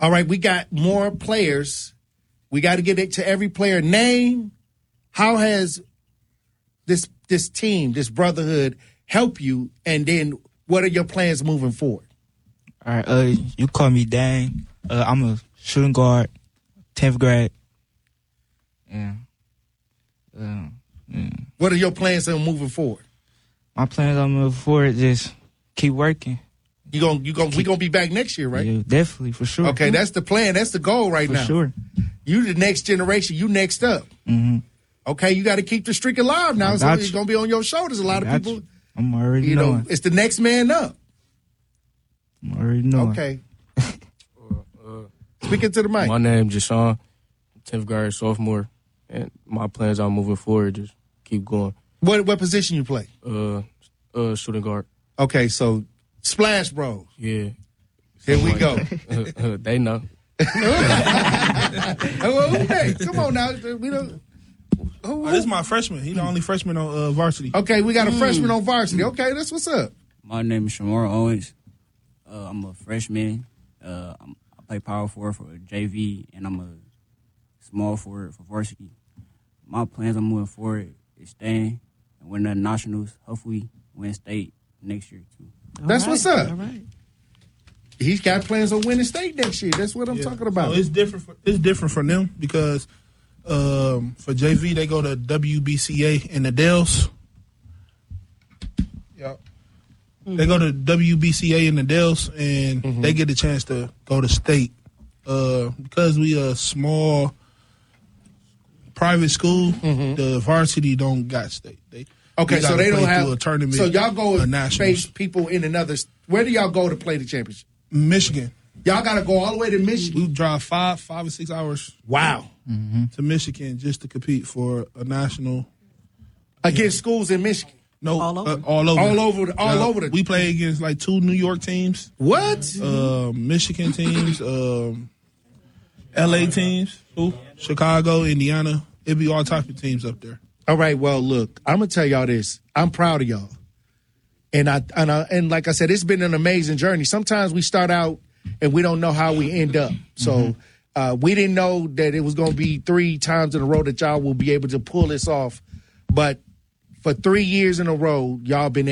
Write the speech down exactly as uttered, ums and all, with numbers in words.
All right, we got more players. We got to get it to every player. Name, how has this this team, this brotherhood, help you, and then what are your plans moving forward? All right, uh, you call me Dang. Uh, I'm a shooting guard, tenth grade. Yeah. Uh, yeah. What are your plans on moving forward? My plans on moving forward just keep working. You gonna you gonna we gonna be back next year, right? Yeah, definitely, for sure. Okay, that's the plan. That's the goal right for now. For sure. You the next generation. You next up. Mm-hmm. Okay, you got to keep the streak alive now. So it's gonna be on your shoulders. A lot of people. You. I'm already you knowing. know it's the next man up. I'm already knowing. Okay. uh, uh, Speaking to the mic. My name Jashawn, tenth grade sophomore, and my plans are moving forward. Just keep going. What what position you play? Uh, uh, shooting guard. Okay, so Splash Bros. Yeah. Here we like, go. uh, uh, they know. Hey, come on now. We don't. Who, who? Oh, this is my freshman. He's the only freshman on uh, varsity. Okay, we got a mm. freshman on varsity. Okay, that's what's up. My name is Shamar Owens. Uh, I'm a freshman. Uh, I'm, I play power forward for J V, and I'm a small forward for varsity. My plans on moving forward is staying and win the nationals. Hopefully, win state next year too. All That's right, what's up. All right. He's got plans on winning state next year. That's what I'm yeah. talking about. So it's different. For, it's different for them because um, for J V they go to W B C A in the Dells. Yep. Mm-hmm. They go to W B C A in the Dells, and mm-hmm. they get a chance to go to state uh, because we a small private school. Mm-hmm. The varsity don't got state. They Okay, so they don't have a tournament. So y'all go and face people in another. Where do y'all go to play the championship? Michigan. Y'all got to go all the way to Michigan. We drive five, five or six hours. Wow. Mm-hmm. To Michigan just to compete for a national against yeah. schools in Michigan. No, all over, uh, all over, all over, the, all uh, over. The... We play against like two New York teams. What? Uh, Michigan teams, um, L A teams, ooh, Chicago, Indiana. It'd be all type of teams up there. All right, well, look, I'm gonna tell y'all this. I'm proud of y'all, and I and I, and like I said, it's been an amazing journey. Sometimes we start out and we don't know how we end up. So mm-hmm. uh, we didn't know that it was gonna be three times in a row that y'all will be able to pull this off. But for three years in a row, y'all been